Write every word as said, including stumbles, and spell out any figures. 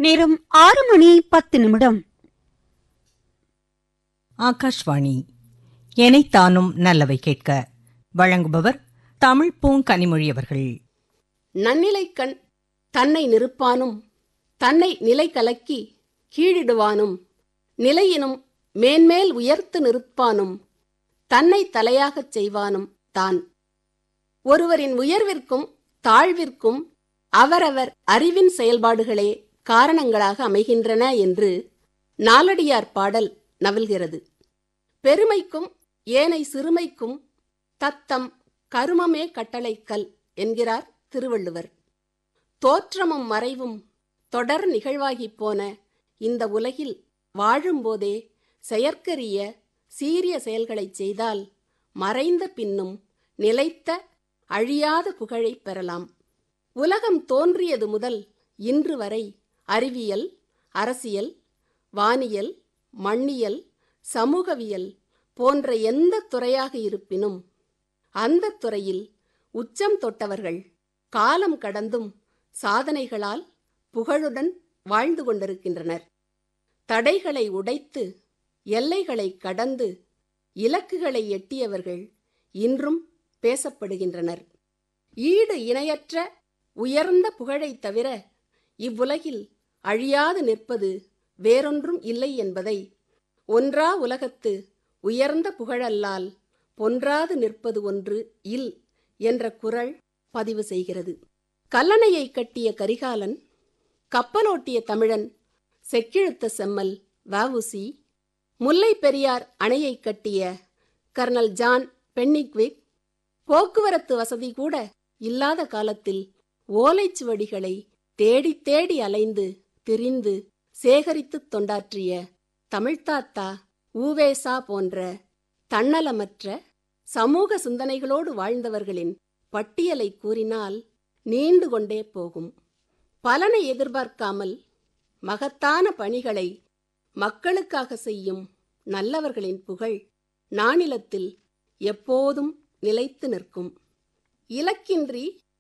நேரம் ஆறு மணி பத்து நிமிடம். ஆகாஷ்வாணி. எனைத்தானும் நல்லவை கேட்க வழங்குபவர் தமிழ் பூங்கனிமொழி அவர்கள். நன்னிலைக்கண் தன்னை நிறுப்பானும் தன்னை நிலை கலக்கி கீழிடுவானும் நிலையினும் மேன்மேல் உயர்த்து நிறுப்பானும் தன்னை தலையாகச் செய்வானும் தான். ஒருவரின் உயர்விற்கும் தாழ்விற்கும் அவரவர் அறிவின் செயல்பாடுகளே காரணங்களாக அமைகின்றன என்று நாலடியார் பாடல் நவில்கிறது. பெருமைக்கும் ஏனை சிறுமைக்கும் தத்தம் கருமமே கட்டளைக்கல் என்கிறார் திருவள்ளுவர். தோற்றமும் மறைவும் தொடர் நிகழ்வாகிப் போன இந்த உலகில் வாழும்போதே செயற்கரிய சீரிய செயல்களைச் செய்தால் மறைந்த பின்னும் நிலைத்த அழியாத புகழைப் பெறலாம். உலகம் தோன்றியது முதல் இன்று வரை அறிவியல், அரசியல், வானியல், மண்ணியல், சமூகவியல் போன்ற எந்த துறையாக இருப்பினும் அந்த துறையில் உச்சம் தொட்டவர்கள் காலம் கடந்தும் சாதனைகளால் புகழுடன் வாழ்ந்து கொண்டிருக்கின்றனர். தடைகளை உடைத்து எல்லைகளை கடந்து இலக்குகளை எட்டியவர்கள் இன்றும் பேசப்படுகின்றனர். ஈடு இணையற்ற உயர்ந்த புகழைத் தவிர இவ்வுலகில் அழியாது நிற்பது வேறொன்றும் இல்லை என்பதை ஒன்றா உலகத்து உயர்ந்த புகழல்லால் பொன்றாது நிற்பது ஒன்று இல் என்ற குறள் பதிவு செய்கிறது. கல்லணையை கட்டிய கரிகாலன், கப்பலோட்டிய தமிழன், செக்கிழுத்த செம்மல் வ.உ.சி., முல்லை பெரியார் அணையை கட்டிய கர்னல் ஜான் பென்னிக்விக், போக்குவரத்து வசதி கூட இல்லாத காலத்தில் ஓலைச்சுவடிகளை தேடி தேடி அலைந்து திரிந்து சேகரித்து தொண்டாற்றிய தமிழ்த்தாத்தா ஊவேசா போன்ற தன்னலமற்ற சமூக சிந்தனைகளோடு வாழ்ந்தவர்களின் பட்டியலை கூறினால் நீண்டு கொண்டே போகும். பலனை எதிர்பார்க்காமல் மகத்தான பணிகளை மக்களுக்காக செய்யும் நல்லவர்களின் புகழ் நானிலத்தில் எப்போதும் நிலைத்து நிற்கும். இலக்கின்றி